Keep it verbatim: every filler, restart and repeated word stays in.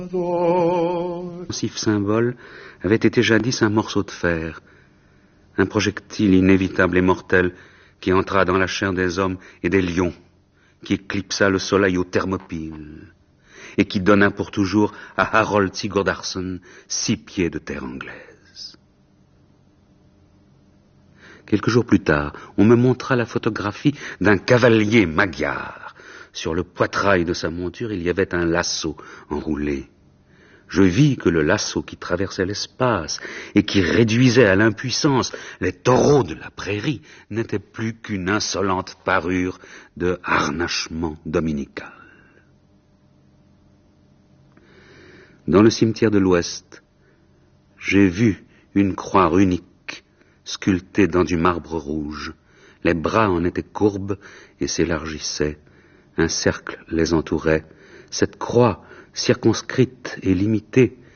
Ce massif symbole avait été jadis un morceau de fer, un projectile inévitable et mortel qui entra dans la chair des hommes et des lions, qui éclipsa le soleil aux Thermopyles, et qui donna pour toujours à Harold Sigurdarson six pieds de terre anglaise. Quelques jours plus tard, on me montra la photographie d'un cavalier magyar. Sur le poitrail de sa monture, il y avait un lasso enroulé. Je vis que le lasso qui traversait l'espace et qui réduisait à l'impuissance les taureaux de la prairie n'était plus qu'une insolente parure de harnachement dominical. Dans le cimetière de l'Ouest, j'ai vu une croix runique sculptée dans du marbre rouge. Les bras en étaient courbes et s'élargissaient. Un cercle les entourait. Cette croix, circonscrite et limitée,